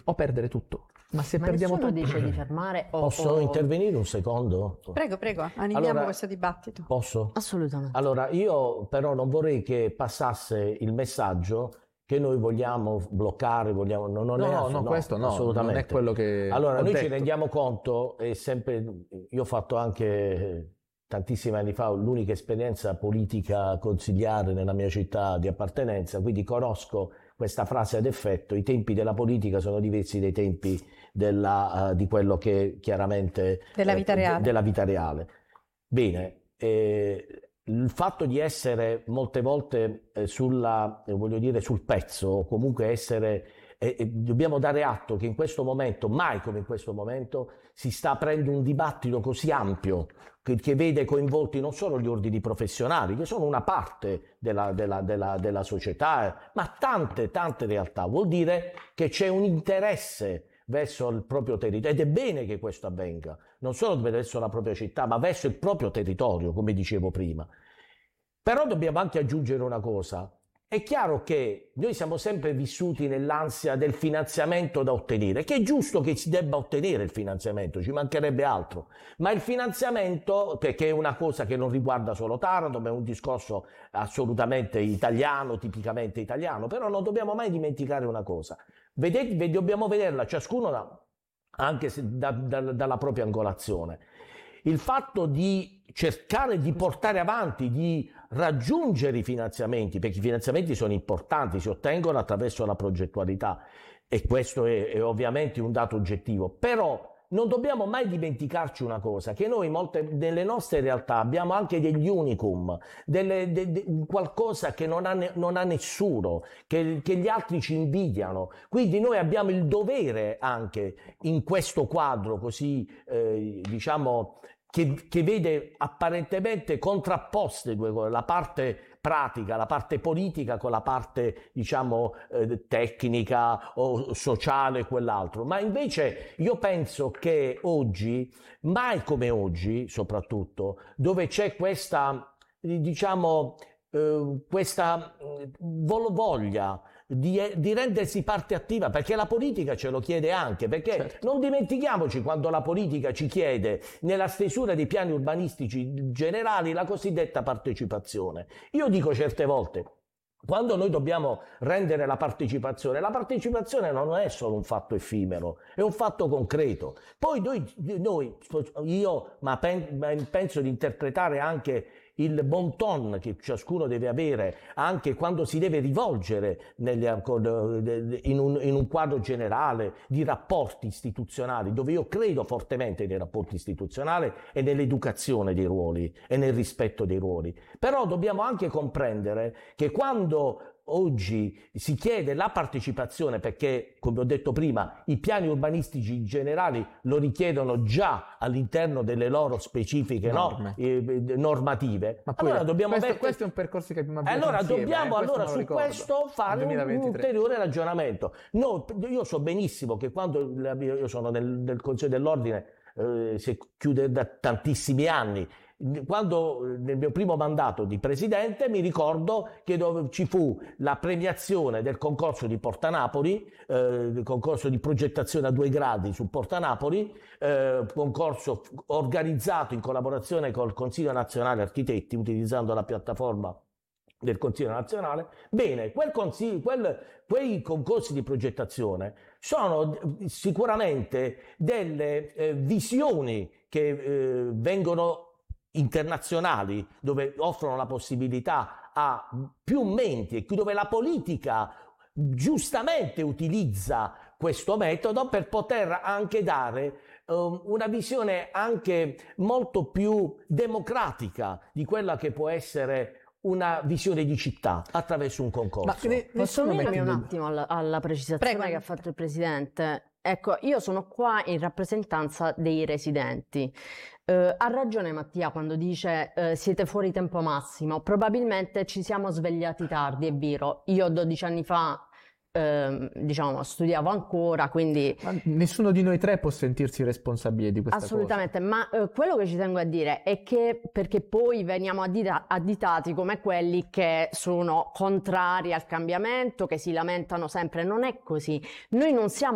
o perdere tutto. Ma se Ma perdiamo nessuno tutto... dice di fermare o... Posso intervenire un secondo? Prego, animiamo Allora, questo dibattito. Posso? Assolutamente. Allora, io però non vorrei che passasse il messaggio che noi vogliamo bloccare, vogliamo... questo no, assolutamente. non è quello che Allora, ho noi detto. ci rendiamo conto, e sempre, io ho fatto anche tantissimi anni fa l'unica esperienza politica consigliare nella mia città di appartenenza, quindi conosco questa frase ad effetto: i tempi della politica sono diversi dai tempi di quello che chiaramente... Della vita reale. Della vita reale. Bene, il fatto di essere molte volte sul pezzo, o comunque dobbiamo dare atto che in questo momento, mai come in questo momento, si sta aprendo un dibattito così ampio che vede coinvolti non solo gli ordini professionali, che sono una parte della società, ma tante realtà. Vuol dire che c'è un interesse verso il proprio territorio, ed è bene che questo avvenga, non solo verso la propria città, ma verso il proprio territorio, come dicevo prima. Però dobbiamo anche aggiungere una cosa: è chiaro che noi siamo sempre vissuti nell'ansia del finanziamento da ottenere, che è giusto che si debba ottenere il finanziamento, ci mancherebbe altro, ma il finanziamento, perché è una cosa che non riguarda solo Taranto, ma è un discorso assolutamente italiano, tipicamente italiano, però non dobbiamo mai dimenticare una cosa: vedete, dobbiamo vederla ciascuno anche dalla propria angolazione. Il fatto di cercare di portare avanti, di raggiungere i finanziamenti, perché i finanziamenti sono importanti, si ottengono attraverso la progettualità, e questo è ovviamente un dato oggettivo, però non dobbiamo mai dimenticarci una cosa: che noi nelle nostre realtà abbiamo anche degli unicum, qualcosa che non ha nessuno, che gli altri ci invidiano. Quindi noi abbiamo il dovere anche in questo quadro così, diciamo, che vede apparentemente contrapposte due cose, la parte pratica, la parte politica, con la parte, diciamo, tecnica o sociale, quell'altro. Ma invece io penso che oggi, mai come oggi soprattutto, dove c'è questa, diciamo, questa voglia di rendersi parte attiva, perché la politica ce lo chiede anche, perché certo, non dimentichiamoci quando la politica ci chiede nella stesura dei piani urbanistici generali la cosiddetta partecipazione. Io dico certe volte, quando noi dobbiamo rendere la partecipazione non è solo un fatto effimero, è un fatto concreto. Poi penso di interpretare anche il bon ton che ciascuno deve avere anche quando si deve rivolgere in un quadro generale di rapporti istituzionali, dove io credo fortemente nei rapporti istituzionali e nell'educazione dei ruoli e nel rispetto dei ruoli. Però dobbiamo anche comprendere che quando oggi si chiede la partecipazione, perché, come ho detto prima, i piani urbanistici generali lo richiedono già all'interno delle loro specifiche normative. Ma poi allora dobbiamo questo è un percorso che abbiamo allora insieme, dobbiamo su questo fare un ulteriore ragionamento. Io so benissimo che quando io sono nel Consiglio dell'Ordine, si chiude da tantissimi anni. Quando nel mio primo mandato di presidente mi ricordo che ci fu la premiazione del concorso di Porta Napoli, il concorso di progettazione a 2 gradi su Porta Napoli, concorso organizzato in collaborazione col Consiglio Nazionale Architetti, utilizzando la piattaforma del Consiglio Nazionale. Bene, quei concorsi di progettazione sono sicuramente delle visioni che vengono internazionali, dove offrono la possibilità a più menti, e dove la politica giustamente utilizza questo metodo per poter anche dare una visione anche molto più democratica di quella che può essere una visione di città attraverso un concorso. Posso unirmi un attimo alla precisazione che ha fatto il Presidente? Ecco, io sono qua in rappresentanza dei residenti. Ha ragione Mattia quando dice siete fuori tempo massimo. Probabilmente ci siamo svegliati tardi, è vero. Io 12 anni fa diciamo studiavo ancora, quindi ma nessuno di noi tre può sentirsi responsabile di questa assolutamente cosa. Ma quello che ci tengo a dire è che, perché poi veniamo additati come quelli che sono contrari al cambiamento, che si lamentano sempre, non è così. Noi non siamo